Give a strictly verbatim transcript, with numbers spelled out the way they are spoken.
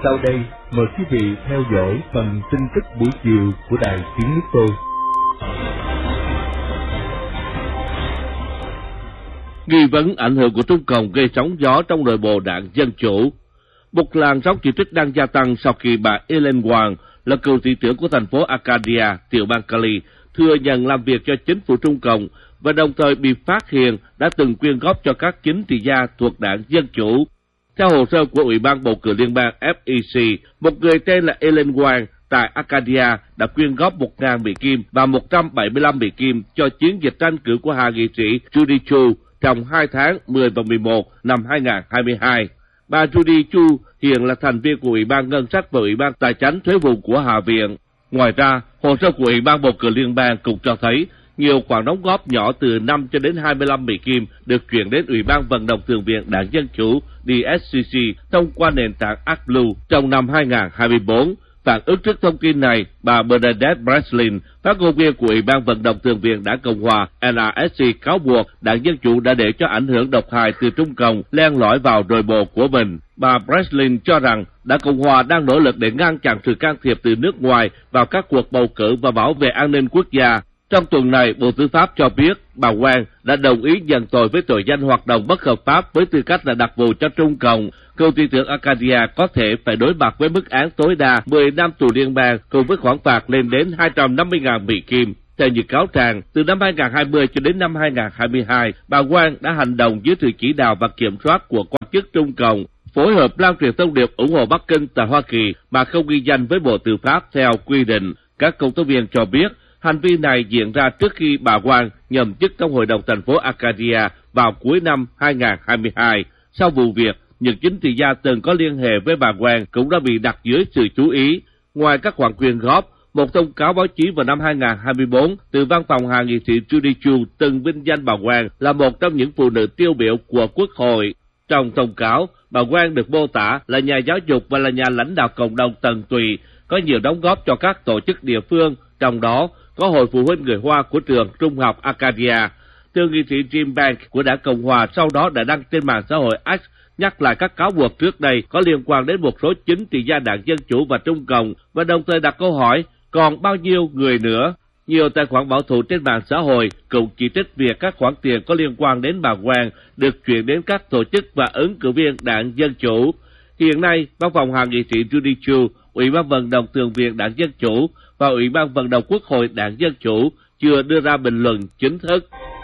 Sau đây, mời quý vị theo dõi phần tin tức buổi chiều của Đài Tiếng Nước Tôi. Nghi vấn ảnh hưởng của Trung Cộng gây sóng gió trong nội bộ đảng Dân Chủ. Một làn sóng chỉ trích đang gia tăng sau khi bà Ellen Wang, là cựu thị trưởng của thành phố Arcadia, tiểu bang Cali, thừa nhận làm việc cho chính phủ Trung Cộng và đồng thời bị phát hiện đã từng quyên góp cho các chính trị gia thuộc đảng Dân Chủ. Theo hồ sơ của Ủy ban bầu cử liên bang F E C, một người tên là Ellen Wang tại Arcadia đã quyên góp một nghìn Mỹ Kim và một trăm bảy mươi lăm Mỹ Kim cho chiến dịch tranh cử của hạ nghị sĩ Judy Chu trong hai tháng mười và mười một năm hai nghìn không trăm hai mươi hai. Bà Judy Chu hiện là thành viên của Ủy ban Ngân sách và Ủy ban Tài chánh Thuế vụ của Hạ viện. Ngoài ra, hồ sơ của Ủy ban bầu cử liên bang cũng cho thấy nhiều khoản đóng góp nhỏ từ năm cho đến hai mươi lăm Mỹ Kim được chuyển đến Ủy ban vận động thường viện Đảng Dân Chủ D S C C thông qua nền tảng ActBlue trong năm hai nghìn không trăm hai mươi tư. Phản ứng trước thông tin này, bà Bernadette Breslin, phát ngôn viên của Ủy ban vận động thường viện Đảng Cộng hòa N R S C, cáo buộc Đảng Dân Chủ đã để cho ảnh hưởng độc hại từ Trung Cộng len lỏi vào nội bộ của mình. Bà Breslin cho rằng Đảng Cộng hòa đang nỗ lực để ngăn chặn sự can thiệp từ nước ngoài vào các cuộc bầu cử và bảo vệ an ninh quốc gia. Trong tuần này, Bộ Tư pháp cho biết bà Wang đã đồng ý nhận tội với tội danh hoạt động bất hợp pháp với tư cách là đặc vụ cho Trung Cộng. Cựu thị trưởng Arcadia có thể phải đối mặt với mức án tối đa mười năm tù liên bang cùng với khoản phạt lên đến hai trăm năm mươi nghìn Mỹ Kim. Theo như cáo trạng, từ năm hai nghìn không trăm hai mươi cho đến năm hai nghìn không trăm hai mươi hai, bà Wang đã hành động dưới sự chỉ đạo và kiểm soát của quan chức Trung Cộng, phối hợp lan truyền thông điệp ủng hộ Bắc Kinh tại Hoa Kỳ mà không ghi danh với Bộ Tư pháp theo quy định. Các công tố viên cho biết hành vi này diễn ra trước khi bà Wang nhậm chức trong Hội đồng thành phố Arcadia vào cuối năm hai nghìn không trăm hai mươi hai. Sau vụ việc, những chính trị gia từng có liên hệ với bà Wang cũng đã bị đặt dưới sự chú ý. Ngoài các khoản quyên góp, một thông cáo báo chí vào năm hai nghìn không trăm hai mươi tư từ văn phòng hạ nghị sĩ Judy Chu từng vinh danh bà Wang là một trong những phụ nữ tiêu biểu của Quốc hội. Trong thông cáo, bà Wang được mô tả là nhà giáo dục và là nhà lãnh đạo cộng đồng tận tụy, có nhiều đóng góp cho các tổ chức địa phương, trong đó có Hội Phụ huynh người Hoa của trường Trung học Arcadia. Thượng nghị sĩ Jim Banks của Đảng Cộng hòa sau đó đã đăng trên mạng xã hội X nhắc lại các cáo buộc trước đây có liên quan đến một số chính trị gia Đảng Dân Chủ và Trung Cộng và đồng thời đặt câu hỏi còn bao nhiêu người nữa. Nhiều tài khoản bảo thủ trên mạng xã hội cũng chỉ trích việc các khoản tiền có liên quan đến bà Wang được chuyển đến các tổ chức và ứng cử viên Đảng Dân Chủ. Hiện nay, văn phòng hạ nghị sĩ Judy Chu, Ủy ban vận động thường viện Đảng Dân Chủ và Ủy ban vận động Quốc hội Đảng Dân Chủ chưa đưa ra bình luận chính thức.